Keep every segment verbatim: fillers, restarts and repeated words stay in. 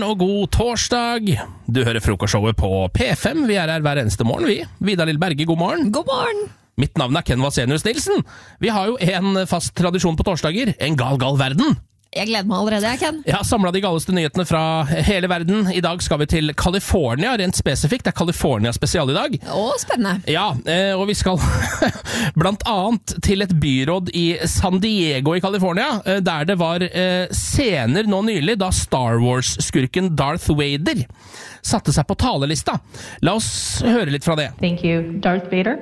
og god torsdag. Du hører frokostshowet på P fem. Vi er her hver eneste morgen, vi. Vidar Lill Berge, god morgen. God morgen. Mitt navn er Ken Vasenius Nilsen. Vi har jo en fast tradisjon på torsdager. En gal, gal verden. Jeg gleder meg allerede, jeg, Ken. Jeg har samlet de galeste nyhetene fra hele verden. I dag skal vi til California, rent spesifikt. Det er California spesial i dag. Å, spennende. Ja, og vi skal blant annet til et byråd i San Diego i California, der det var scener nå nylig da Star Wars-skurken Darth Vader satte seg på talelista. La oss høre litt fra det. Thank you, Darth Vader.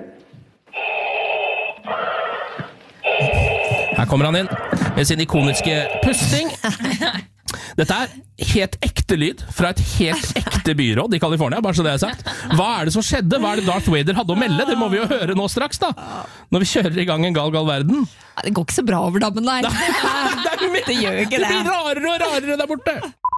Her kommer han inn med sin ikoniske pusting. Dette er helt ekte lyd fra et helt ekte byråd i California, bare så det er sagt. Hva er det som skjedde? Hva er det Darth Vader hadde å melde? Det må vi jo høre nå straks da, når vi kjører i gang en gal, gal verden. Det går ikke så bra over dammen der. det, er det gjør ikke det. Det blir rarere og rarere der borte.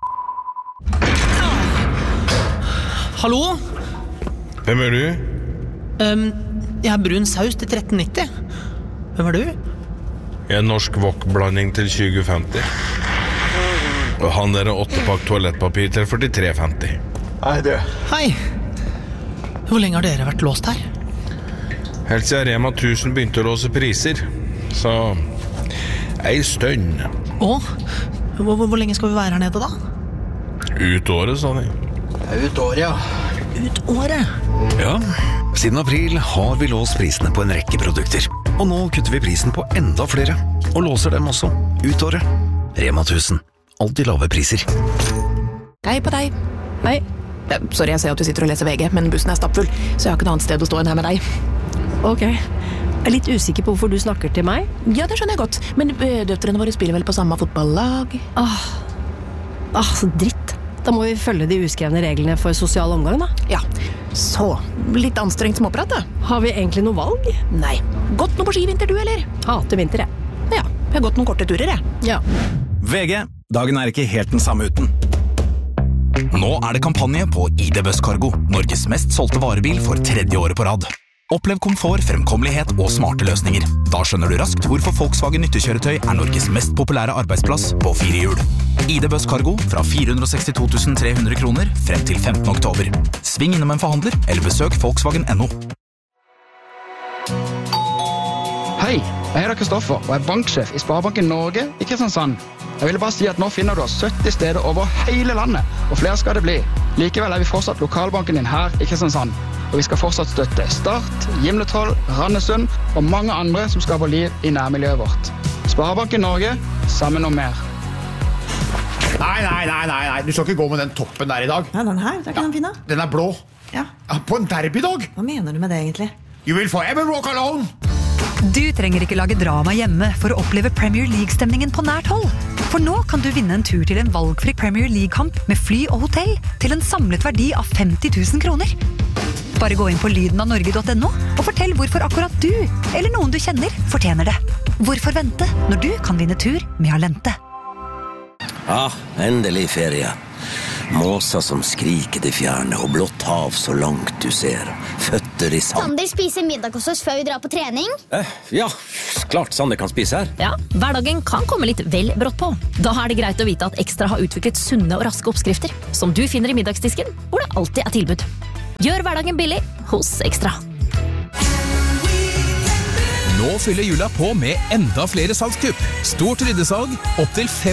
Hallo? Hvem er du? Um, jeg er brun saus til tretten nitti. Hvem er du? Jeg er norsk wok-blanding til tjue femti. Og han er en åttepakk toalettpapir til førtitre femti. Hei, du. Hei. Hvor lenge har dere vært låst her? Helt siden Rema tusen begynte å låse priser. Så ei stønn. Å? Hvor, hvor lenge skal vi være her nede da? Ut året, sa de. Ut året, ja. Ut året? Ja, siden april har vi låst prisene på en rekke produkter. Og nå kutter vi prisen på enda flere, og låser dem også ut året. Rema tusen. Alltid lave priser. Hei på deg. Hei. Sorry, jeg ser at du sitter og leser V G, men bussen er stappfull, så jeg har ikke noe annet sted å stå enn her med deg. Ok. Jeg er litt usikker på hvorfor du snakker til meg. Ja, det skjønner jeg godt, men døtrene våre spiller vel på samme fotballag? Åh, Åh så dritt. Da må vi følge de uskrevne reglene for sosial omgang, da. Ja, så. Litt anstrengt småprat, da. Har vi egentlig noe valg? Nei. Gått noe på skivinter, du, eller? Hater vinter, jeg. Ja, jeg har gått noen korte turer, jeg. Ja. V G. Dagen er ikke helt den samme uten. Nå er det kampanje på I D Buss Cargo, Norges mest solgte varebil for tredje året på rad. Opplev komfort, fremkommelighet og smarte løsninger. Da skjønner du raskt hvorfor Volkswagen nyttekjøretøy er Norges mest populære arbeidsplass på fire hjul. I D Buss Cargo fra fire hundre og sekstito tusen tre hundre kroner frem til femtende oktober. Sving innom en forhandler eller besøk Volkswagen punktum no. Hei, jeg heter Kristoffer og er banksjef i Sparebanken Norge i Kristiansand. Jeg ville bare si at nå finner du oss sytti steder over hele landet, og flere skal det bli. Likevel er vi fortsatt lokalbanken din her i Kristiansand. Og vi skal fortsatt støtte Start, Gimletroll, Randesund og mange andre som skaper liv i nærmiljøet vårt. Sparebanken Norge, sammen om mer. Nei, nei, nei, nei, nei, du skal ikke gå med den toppen der i dag. Nei, den her, det er ikke den fine. Den er blå. Ja. På en derbydag. Hva mener du med det egentlig? You will forever walk alone. Du trenger ikke lage drama hjemme for å oppleve Premier League-stemningen på nært hold. For nå kan du vinne en tur til en valgfri Premier League-kamp med fly og hotell til en samlet verdi av femti tusen kroner. Bare gå inn på lyden av norge punktum no og fortell hvorfor akkurat du, eller noen du kjenner, fortjener det. Hvorfor vente når du kan vinne tur med Alente? Ah, endelig ferie. Måser som skriker til fjerne, og blått hav så langt du ser. Føtter i sand. Sander spiser middag hos oss før vi drar på trening. Eh, ja, klart Sander kan spise her. Ja, hverdagen kan komme litt vel brått på. Da er det greit å vite at Ekstra har utviklet sunne og raske oppskrifter, som du finner i middagsdisken, hvor det alltid er tilbud. Gjør hverdagen billig hos Ekstra. Nå fyller jula på med enda flere salgskupp. Stort ryddesalg, opp til fem